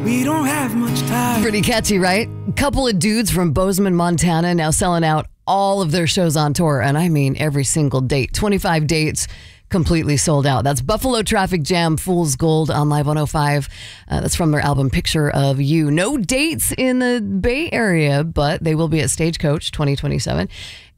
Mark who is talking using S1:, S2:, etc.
S1: We don't have much time.
S2: Pretty catchy, right? Couple of dudes from Bozeman, Montana now selling out all of their shows on tour. And I mean every single date. 25 dates completely sold out. That's Buffalo Traffic Jam, Fool's Gold on Live 105. That's from their album Picture of You. No dates in the Bay Area, but they will be at Stagecoach 2027.